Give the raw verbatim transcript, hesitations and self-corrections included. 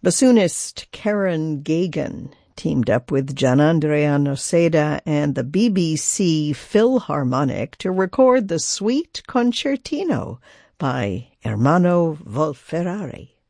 Bassoonist Karen Gagan teamed up with Gianandrea Noseda and the B B C Philharmonic to record the Suite Concertino by Ermanno Wolf-Ferrari.